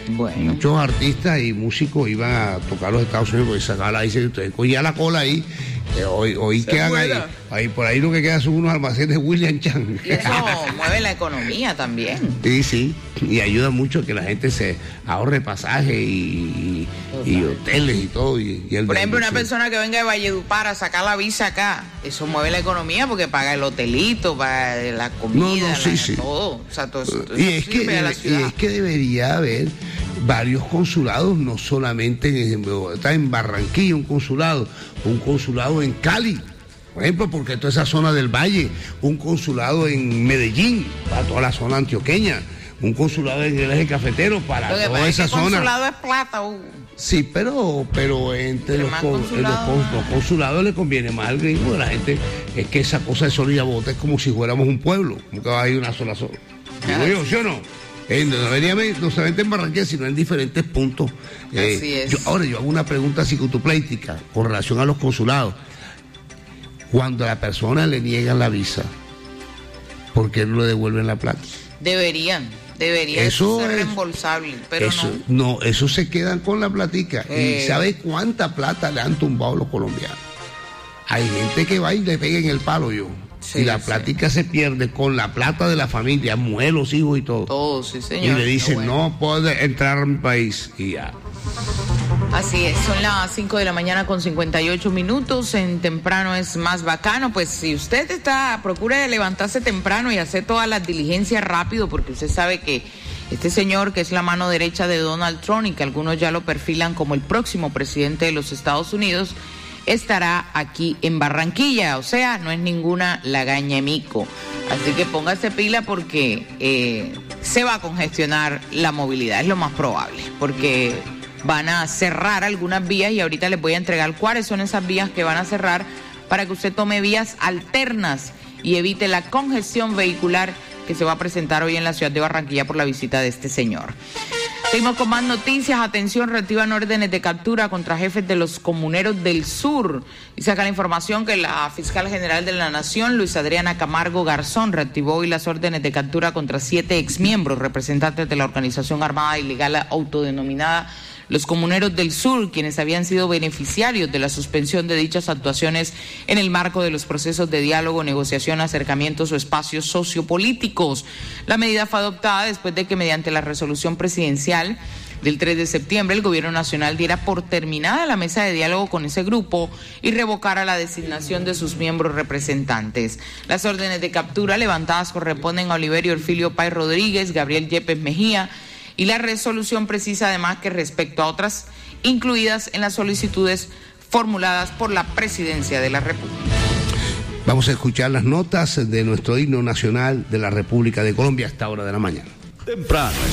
Bueno. Muchos artistas y músicos iban a tocar los Estados Unidos porque sacaba la dice, usted cogía la cola ahí. Hoy quedan ahí, por ahí lo que quedan son unos almacenes William Chan. Y eso mueve la economía también. Sí, y ayuda mucho a que la gente se ahorre pasaje y hoteles y todo. Por ejemplo, una persona que venga de Valledupar a sacar la visa acá, eso mueve la economía porque paga el hotelito, paga la comida, todo. O sea, todo y es que debería haber varios consulados, no solamente está en Barranquilla un consulado en Cali, por ejemplo, porque toda esa zona del Valle, un consulado en Medellín, para toda la zona antioqueña, un consulado en el eje cafetero, para toda esa zona. El consulado es plata. Sí, pero entre los consulados le conviene más al gringo, a la gente, es que esa cosa de Solidabota es como si fuéramos un pueblo, como que va a ir una sola zona. Digo yo, ¿sí o no? No solamente en Barranquilla, sino en diferentes puntos. Así es. Yo hago una pregunta psicotoplética con relación a los consulados. Cuando a la persona le niegan la visa, ¿por qué no le devuelven la plata? Deberían eso ser reembolsable, pero no, eso se quedan con la platica. ¿Y sabe cuánta plata le han tumbado los colombianos? Hay gente que va y le pega en el palo y la plática se pierde con la plata de la familia, mujer, los hijos y todo. Todo, sí, señor. Y le dicen, no puede entrar a mi país y ya. Así es, son las 5 de la mañana con 58 minutos, en Temprano es más bacano. Pues si usted procure levantarse temprano y hacer todas las diligencias rápido, porque usted sabe que este señor, que es la mano derecha de Donald Trump y que algunos ya lo perfilan como el próximo presidente de los Estados Unidos, estará aquí en Barranquilla, o sea, no es ninguna lagaña mico. Así que póngase pila porque se va a congestionar la movilidad, es lo más probable, porque van a cerrar algunas vías y ahorita les voy a entregar cuáles son esas vías que van a cerrar para que usted tome vías alternas y evite la congestión vehicular que se va a presentar hoy en la ciudad de Barranquilla por la visita de este señor. Seguimos con más noticias. Atención, reactivan órdenes de captura contra jefes de los comuneros del sur. Y saca la información que la fiscal general de la Nación, Luis Adriana Camargo Garzón, reactivó hoy las órdenes de captura contra 7 exmiembros, representantes de la organización armada ilegal autodenominada Los Comuneros del Sur, quienes habían sido beneficiarios de la suspensión de dichas actuaciones en el marco de los procesos de diálogo, negociación, acercamientos o espacios sociopolíticos. La medida fue adoptada después de que mediante la resolución presidencial del 3 de septiembre el gobierno nacional diera por terminada la mesa de diálogo con ese grupo y revocara la designación de sus miembros representantes. Las órdenes de captura levantadas corresponden a Oliverio Orfilio Pay Rodríguez, Gabriel Yepes Mejía, y la resolución precisa además que respecto a otras incluidas en las solicitudes formuladas por la Presidencia de la República. Vamos a escuchar las notas de nuestro himno nacional de la República de Colombia a esta hora de la mañana. Temprano